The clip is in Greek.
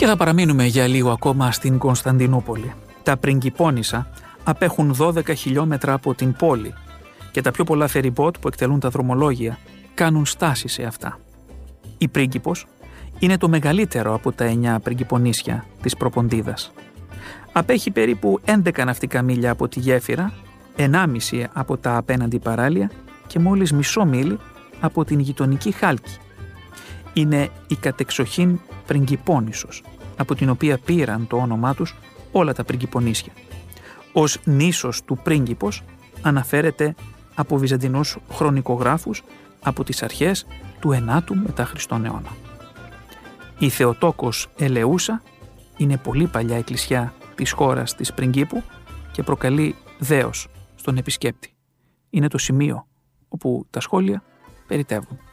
Και θα παραμείνουμε για λίγο ακόμα στην Κωνσταντινούπολη. Τα Πριγκιπώνισσα απέχουν 12 χιλιόμετρα από την πόλη και τα πιο πολλά φεριμπότ που εκτελούν τα δρομολόγια κάνουν στάση σε αυτά. Η Πρίγκιπος είναι το μεγαλύτερο από τα 9 πριγκιπονίσια της Προποντίδας. Απέχει περίπου 11 ναυτικά μίλια από τη γέφυρα, 1,5 από τα απέναντι παράλια και μόλις μισό μίλι από την γειτονική Χάλκη. Είναι η κατεξοχήν Πριγκιπώνισσος, από την οποία πήραν το όνομά τους όλα τα πριγκιπονίσια. Ως νήσος του Πρίγκιπος αναφέρεται από βυζαντινούς χρονικογράφους από τις αρχές του 9ου μετά Χριστόν αιώνα. Η Θεοτόκος Ελεούσα είναι πολύ παλιά εκκλησιά της χώρας της Πριγκίπου και προκαλεί δέος στον επισκέπτη. Είναι το σημείο όπου τα σχόλια περιτεύουν.